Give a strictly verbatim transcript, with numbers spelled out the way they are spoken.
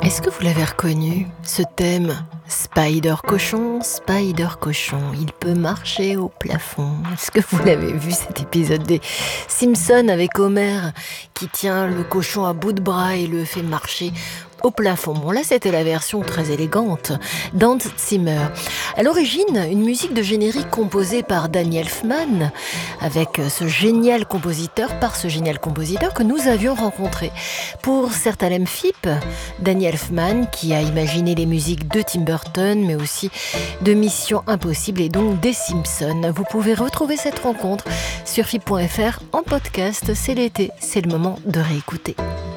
Est-ce que vous l'avez reconnu, ce thème? Spider cochon, Spider cochon, il peut marcher au plafond. Est-ce que vous l'avez vu, cet épisode des Simpsons avec Homer qui tient le cochon à bout de bras et le fait marcher au plafond? Bon, là, c'était la version très élégante d'Hans Zimmer. À l'origine, une musique de générique composée par Danny Elfman, avec ce génial compositeur, par ce génial compositeur que nous avions rencontré. Pour Sertalem Phip, Danny Elfman, qui a imaginé les musiques de Tim Burton, mais aussi de Mission Impossible et donc des Simpsons. Vous pouvez retrouver cette rencontre sur phip point f r en podcast. C'est l'été, c'est le moment de réécouter.